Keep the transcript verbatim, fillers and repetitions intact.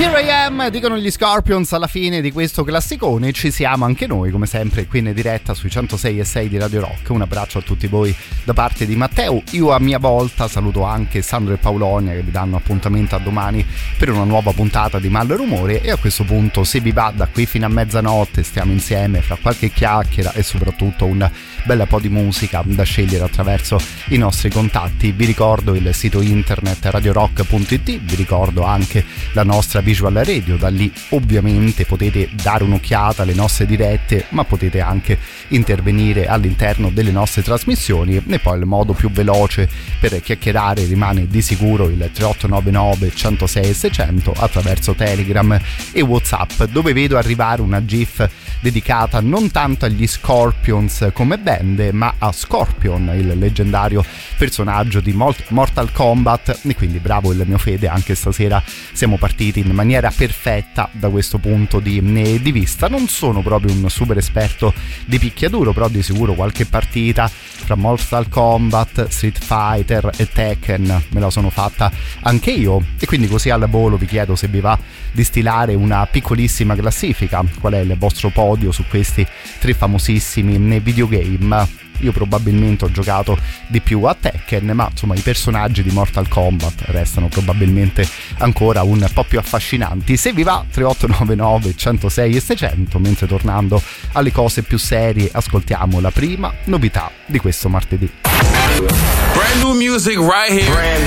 Here I am, dicono gli Scorpions alla fine di questo classicone. Ci siamo anche noi, come sempre, qui in diretta sui centosei e sei di Radio Rock. Un abbraccio a tutti voi da parte di Matteo. Io a mia volta saluto anche Sandro e Paolonia, che vi danno appuntamento a domani per una nuova puntata di Mal Rumore. E a questo punto, se vi va, da qui fino a mezzanotte stiamo insieme fra qualche chiacchiera e soprattutto un bel po' di musica da scegliere attraverso i nostri contatti. Vi ricordo il sito internet radio rock punto it, vi ricordo anche la nostra Visual Radio, da lì ovviamente potete dare un'occhiata alle nostre dirette, ma potete anche intervenire all'interno delle nostre trasmissioni. E poi il modo più veloce per chiacchierare rimane di sicuro il tre otto nove nove uno zero sei sei zero zero attraverso Telegram e WhatsApp, dove vedo arrivare una GIF dedicata non tanto agli Scorpions come band, ma a Scorpion, il leggendario personaggio di Mortal Kombat. E quindi bravo il mio Fede, anche stasera siamo partiti in maniera perfetta da questo punto di, di vista. Non sono proprio un super esperto di picchiaduro, però di sicuro qualche partita fra Mortal Kombat, Street Fighter e Tekken me la sono fatta anche io. E quindi così al volo vi chiedo se vi va di stilare una piccolissima classifica. Qual è il vostro podio su questi tre famosissimi videogame? Io probabilmente ho giocato di più a Tekken, ma insomma i personaggi di Mortal Kombat restano probabilmente ancora un po' più affascinanti. Se vi va, tre otto nove nove uno zero sei sei zero zero, mentre tornando alle cose più serie ascoltiamo la prima novità di questo martedì. Brand new music right here. Brand